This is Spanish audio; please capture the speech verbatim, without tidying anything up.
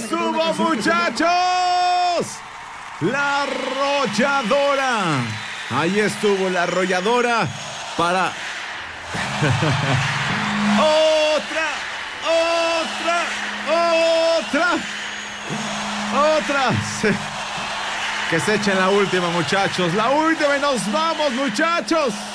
estuvo, muchachos. La arrolladora. Ahí estuvo la arrolladora para... otra, otra, otra, otra. Se... Que se echen la última, muchachos. La última y nos vamos, muchachos.